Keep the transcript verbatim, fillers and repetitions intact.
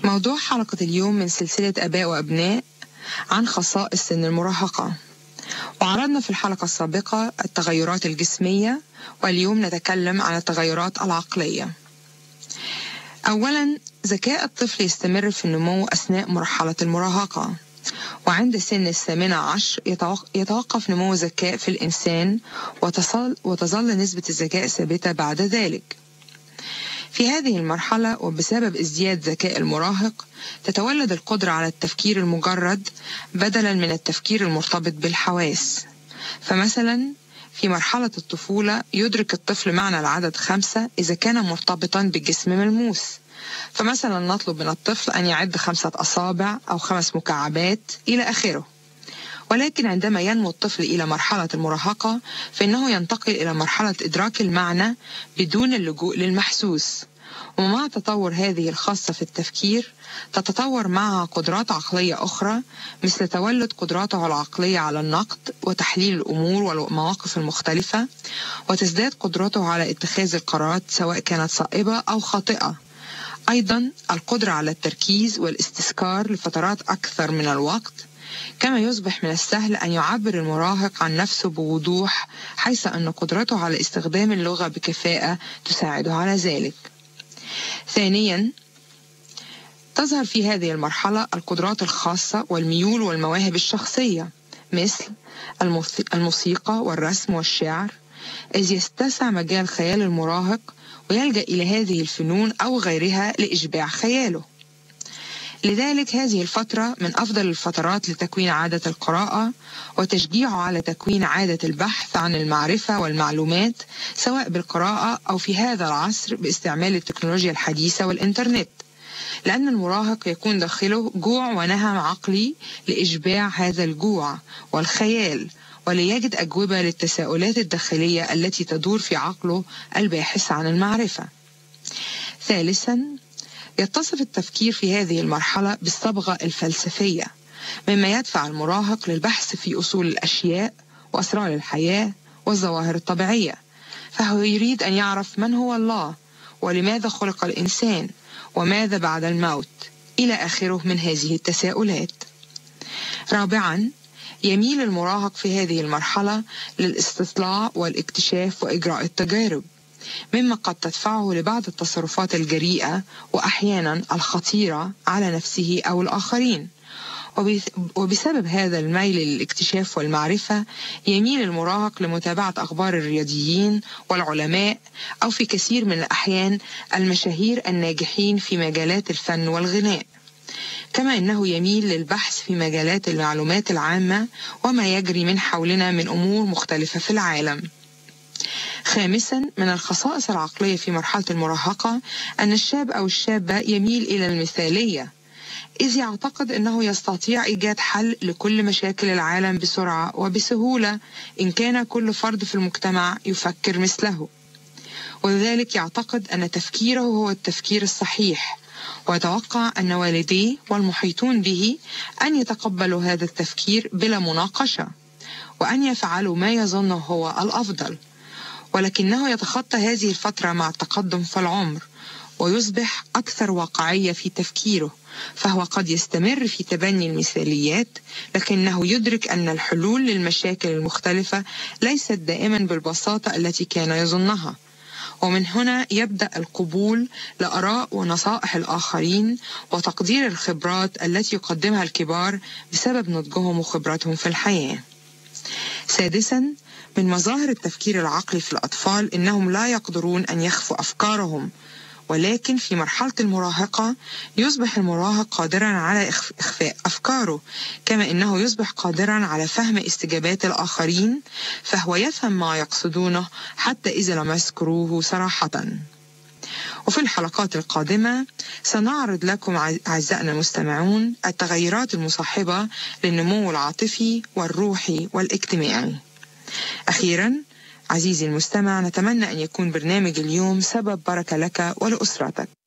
موضوع حلقة اليوم من سلسلة آباء وأبناء عن خصائص سن المراهقة. وعرضنا في الحلقة السابقة التغيرات الجسمية، واليوم نتكلم عن التغيرات العقلية. أولا، ذكاء الطفل يستمر في النمو أثناء مرحلة المراهقة، وعند سن الثامنة عشر يتوقف نمو الذكاء في الإنسان وتصل وتظل نسبة الذكاء ثابتة بعد ذلك. في هذه المرحلة وبسبب ازدياد ذكاء المراهق تتولد القدرة على التفكير المجرد بدلا من التفكير المرتبط بالحواس. فمثلا في مرحلة الطفولة يدرك الطفل معنى العدد خمسة إذا كان مرتبطا بجسم ملموس، فمثلا نطلب من الطفل أن يعد خمسة أصابع أو خمس مكعبات إلى آخره. ولكن عندما ينمو الطفل إلى مرحلة المراهقة فإنه ينتقل إلى مرحلة إدراك المعنى بدون اللجوء للمحسوس. ومع تطور هذه الخاصة في التفكير تتطور معها قدرات عقلية أخرى، مثل تولد قدراته العقلية على النقد وتحليل الأمور والمواقف المختلفة، وتزداد قدرته على اتخاذ القرارات سواء كانت صائبة أو خاطئة. أيضا القدرة على التركيز والاستذكار لفترات أكثر من الوقت، كما يصبح من السهل أن يعبر المراهق عن نفسه بوضوح، حيث أن قدرته على استخدام اللغة بكفاءة تساعده على ذلك. ثانيا، تظهر في هذه المرحلة القدرات الخاصة والميول والمواهب الشخصية، مثل الموسيقى والرسم والشعر، إذ يتسع مجال خيال المراهق ويلجأ إلى هذه الفنون أو غيرها لإشباع خياله. لذلك هذه الفترة من أفضل الفترات لتكوين عادة القراءة وتشجيعه على تكوين عادة البحث عن المعرفة والمعلومات، سواء بالقراءة أو في هذا العصر باستعمال التكنولوجيا الحديثة والإنترنت، لأن المراهق يكون داخله جوع ونهم عقلي لإشباع هذا الجوع والخيال، وليجد أجوبة للتساؤلات الداخلية التي تدور في عقله الباحث عن المعرفة. ثالثا، يتصف التفكير في هذه المرحلة بالصبغة الفلسفية، مما يدفع المراهق للبحث في أصول الأشياء وأسرار الحياة والظواهر الطبيعية، فهو يريد أن يعرف من هو الله، ولماذا خلق الإنسان، وماذا بعد الموت، إلى آخره من هذه التساؤلات. رابعا، يميل المراهق في هذه المرحلة للاستطلاع والاكتشاف وإجراء التجارب، مما قد تدفعه لبعض التصرفات الجريئة وأحيانا الخطيرة على نفسه أو الآخرين. وبسبب هذا الميل للاكتشاف والمعرفة يميل المراهق لمتابعة أخبار الرياضيين والعلماء، أو في كثير من الأحيان المشاهير الناجحين في مجالات الفن والغناء، كما إنه يميل للبحث في مجالات المعلومات العامة وما يجري من حولنا من أمور مختلفة في العالم. خامسا، من الخصائص العقلية في مرحلة المراهقة أن الشاب أو الشابة يميل إلى المثالية، إذ يعتقد أنه يستطيع إيجاد حل لكل مشاكل العالم بسرعة وبسهولة إن كان كل فرد في المجتمع يفكر مثله، ولذلك يعتقد أن تفكيره هو التفكير الصحيح، ويتوقع أن والديه والمحيطون به أن يتقبلوا هذا التفكير بلا مناقشة، وأن يفعلوا ما يظنه هو الأفضل. ولكنه يتخطى هذه الفترة مع التقدم في العمر ويصبح أكثر واقعية في تفكيره، فهو قد يستمر في تبني المثاليات، لكنه يدرك أن الحلول للمشاكل المختلفة ليست دائما بالبساطة التي كان يظنها. ومن هنا يبدأ القبول لآراء ونصائح الآخرين وتقدير الخبرات التي يقدمها الكبار بسبب نضجهم وخبرتهم في الحياة. سادسا، من مظاهر التفكير العقلي في الأطفال إنهم لا يقدرون أن يخفوا أفكارهم، ولكن في مرحلة المراهقة يصبح المراهق قادرا على إخفاء أفكاره، كما إنه يصبح قادرا على فهم استجابات الآخرين، فهو يفهم ما يقصدونه حتى إذا لم يذكروه صراحة. وفي الحلقات القادمة سنعرض لكم أعزائنا المستمعون التغيرات المصاحبة للنمو العاطفي والروحي والاجتماعي. أخيرا عزيزي المستمع، نتمنى أن يكون برنامج اليوم سبب بركة لك ولأسرتك.